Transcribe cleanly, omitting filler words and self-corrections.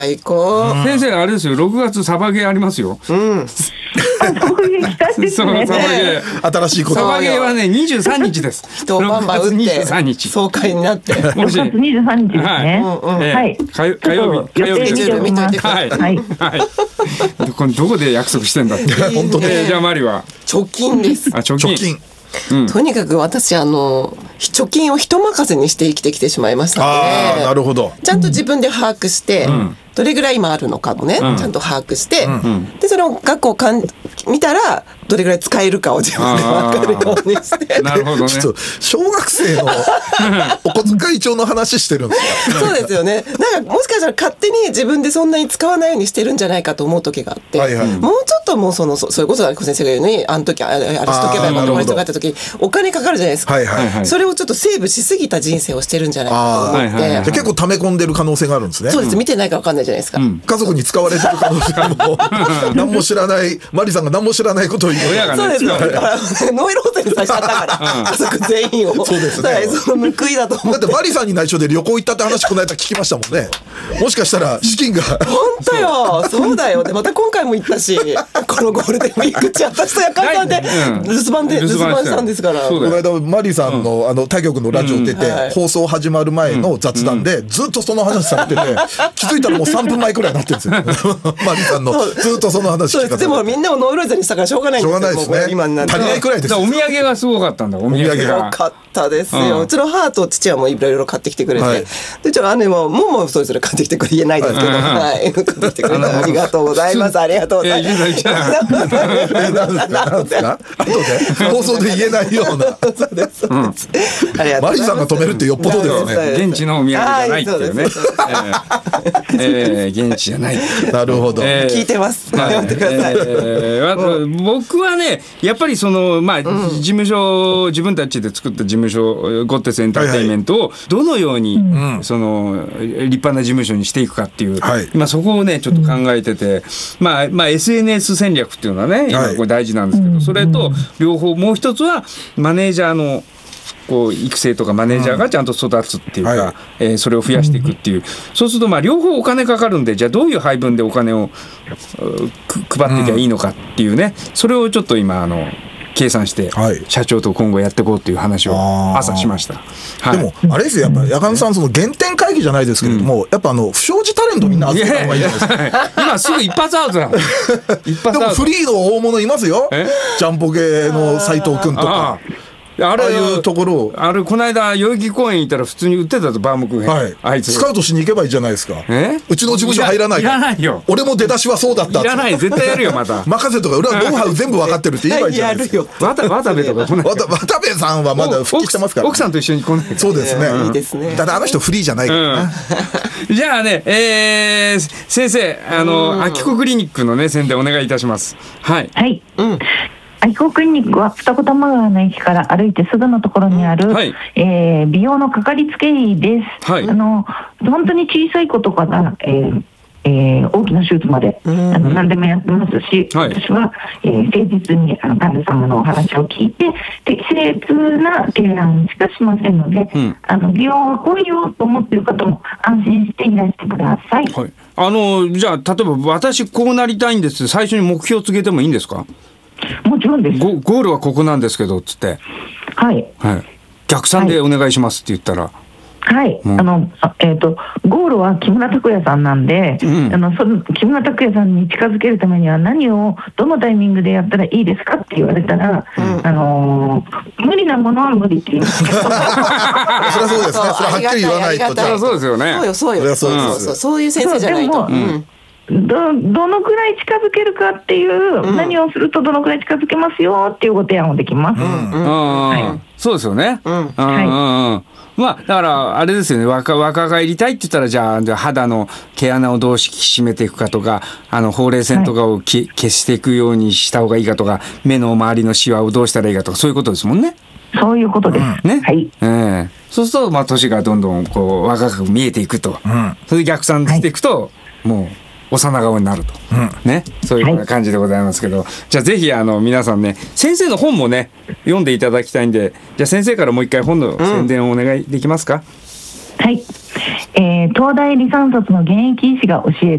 最高。 先生あれですよ、6月サバゲーありますよ。 そういう期待ですね。 サバゲー。 新しいことサバゲーはね、23日です。 人をバンバン打って 23日。 爽快になって。 もし 6月23日ですね。はい。 火曜日。 予定見ておきます。 はい。 はい。 これどこで約束してんだって。 本当ね。 じゃあマリは貯金です。 貯金。 とにかく私貯金を人任せにして生きてきてしまいましたので、 なるほど。 ちゃんと自分で把握して、どれぐらい今あるのかもね、ちゃんと把握して、でその額を見たらどれぐらい使えるかを自分で分かるようにして。 なるほどね。 ちょっと小学生のお小遣い帳の話してるんですか。 そうですよね。なんかもしかしたら勝手に自分でそんなに使わないようにしてるんじゃないかと思う時があって、もうちょっともうそれこそ有子先生が言うようにあの時あれしとけばよかった、これしとかった時お金かかるじゃないですか。それをちょっとセーブしすぎた人生をしてるんじゃないかと思って。 じゃあ結構溜め込んでる可能性があるんですね。 そうです。見てないから分かんないじゃないですか。 家族に使われてる可能性も何も知らないマリさんが何も知らないことを言う。 親がね。 そうですよ。だからノイローゼにさしちゃったから家族全員を。 そうですね。 その報いだと思って。 だってマリさんに内緒で旅行行ったって話この間聞きましたもんね。もしかしたら資金が。 本当よ。そうだよ。でまた今回も行ったし、このゴールデンウィーク中私とやかんさんで留守番したんですから。 この間マリさんの他局のラジオ出て放送始まる前の雑談でずっとその話されてて、気づいたらもう3分前くらいになってるんですよ。マリさんのずっとその話聞かせて。 でもみんなをノイローゼにしたからしょうがないんですよ。 しょうがないですね。 今になって足りないくらいです。 お土産がすごかったんだ。お土産がよかったですよ。うちの母と父はもういろいろ買ってきてくれて、でうちの姉ももうそれぞれ買ってきてくれ、言えないですけど、はい買ってきてくれてありがとうございます。ありがとうございます。 なんですか？後で放送で言えないような。 そうです。 マリさんが止めるってよっぽどですね。 現地のお土産じゃないっていうね。現地じゃない。 なるほど。 聞いてます。 待ってください。僕はね、やっぱりその事務所、自分たちで作った事務所ゴッテスエンターテインメントをどのようにその立派な事務所にしていくかっていう、今そこをねちょっと考えてて、SNS 戦略っていうのはね今これ大事なんですけど、それと両方もう一つはマネージャーのこう育成とかマネージャーがちゃんと育つっていうか、それを増やしていくっていう、そうすると両方お金かかるんで、じゃあどういう配分でお金を配っていけばいいのかっていうね、それをちょっと今計算して社長と今後やっていこうという話を朝しました。 でもあれですよ、やっぱり矢上さんその原点会議じゃないですけれども、やっぱ不祥事タレントみんな集めた方がいいじゃないですか。 今すぐ一発アウトだ。でもフリーの大物いますよ。ジャンポケの斉藤君とか。ああいうところをこの間代々木公園行ったら普通に売ってたと、バームクーヘン、あいつスカウトしに行けばいいじゃないですか。うちの事務所入らない。 いらないよ。 俺も出だしはそうだった。 いらない、絶対やるよまた。 任せとか裏ノウハウ全部分かってるって言えばいいじゃないですか。 渡部とか来ない。 渡部さんはまだ復帰してますから。 奥さんと一緒に来ない。 そうですね。 いいですね。 ただ人フリーじゃないからな。 じゃあね、先生アキコクリニックのね宣伝お願いいたします。はい。 はい。アキコクリニックは二子玉川の駅から歩いてすぐのところにある、美容のかかりつけ医です。本当に小さい子とかが、大きな手術まで、何でもやってますし、私は、誠実に患者様のお話を聞いて適切な提案しかしませんので、美容はこういうと思っている方も安心していらしてください。 じゃあ例えば私こうなりたいんです、最初に目標を告げてもいいんですか？ もちろんです。 ゴールはここなんですけどつって、逆算でお願いしますって言ったら、 ゴールは木村拓哉さんなんで、その木村拓哉さんに近づけるためには何をどのタイミングでやったらいいですかって言われたら、無理なものは無理って言うんですけどそれはそうですね。それははっきり言わないと。 それはそうですよね。 そういう先生じゃないと。 どのくらい近づけるかっていう、何をするとどのくらい近づけますよっていうご提案をできます。 そうですよね。だからあれですよね、若返りたいって言ったら、じゃあ肌の毛穴をどう引き締めていくかとか、ほうれい線とかを消していくようにした方がいいかとか、目の周りのシワをどうしたらいいかとか、そういうことですもんね。 そういうことですね。 そうすると年がどんどんこう若く見えていくと、それで逆算していくと、もう幼顔になると、そういうような感じでございますけど、じゃあぜひ皆さんね、先生の本もね読んでいただきたいんで、じゃあ先生からもう一回本の宣伝をお願いできますか？ 東大理3卒の現役医師が教え